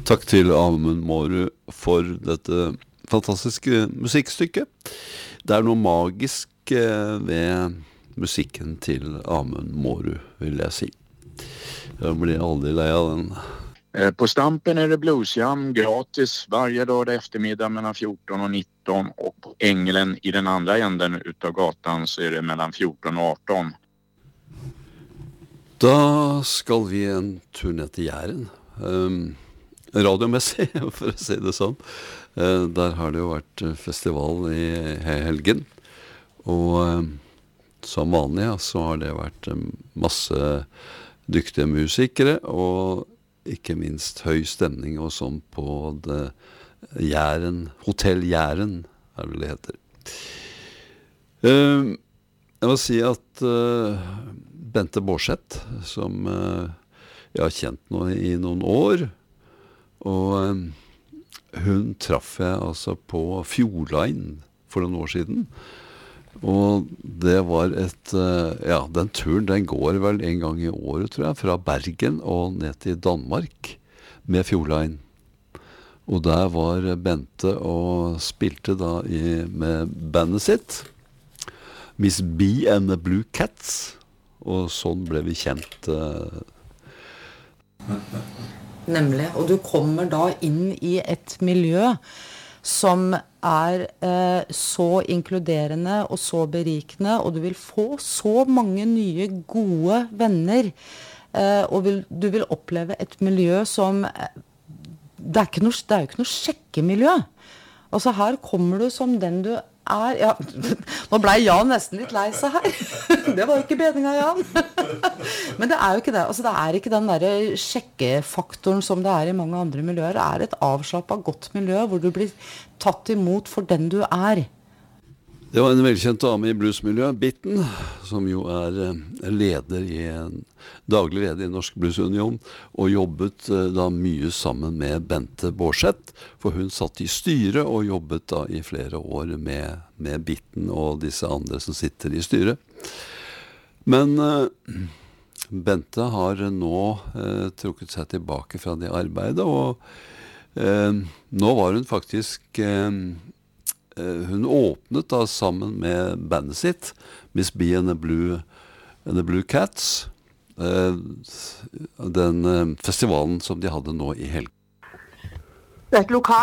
Takk til Amund Mårud for dette fantastiske musikkstykket. Det er noe magisk ved musikken til Amund Mårud, vil jeg si. Jeg blir aldri lei av den. På Stampen är det bluesjam gratis varje dag eftermiddag mellan 14 och 19 och på Ängelen i den andra änden utav gatan så är det mellan 14 och 18. Da skal vi en tur ned til Jæren. Radiomessig, for å si det sånn. Der har det jo vært festival i helgen. Og som vanlig så har det vært masse dyktige musikere, og ikke minst høy stemning og sånn på det Jæren, Hotell Jæren, er det det heter. Jeg må si at Bente Bårdseth, som jeg har kjent nå i noen år, og hun traff jeg altså på Fjordline for noen år siden. Og det var den turen, den går vel en gang i året, tror jeg, fra Bergen og ned til Danmark med Fjordline. Og der var Bente og spilte da med bandet sitt, Miss B and the Blue Cats, og sånn ble vi kjent. Nemlig, og du kommer da inn i et miljø som så inkluderende og så berikende, og du vil få så mange nye gode venner, og du vil oppleve et miljø som det er jo ikke noe sjekkemiljø. Altså her kommer du som den du ja, nå ble Jan nesten litt lei seg her. Det var jo ikke bedringen, Jan. Men det er jo ikke det. Altså, det er ikke den der sjekkefaktoren som det er i mange andre miljøer. Det er et avslappet, godt miljø hvor du blir tatt imot for den du er. Det var en velkjent dame i bluesmiljøet, Bitten, som jo er daglig leder i Norsk Bluesunion, og jobbet da mye sammen med Bente Bårdseth, for hun satt i styret og jobbet da i flere år med Bitten og disse andre som sitter i styret. Men Bente har nå trukket seg tilbake fra det arbeidet, og nå var hun faktisk hun åpnet da sammen med bandet sitt, Miss B and the Blue Cats, den festivalen som de hadde nå i helgen. Det er et lokal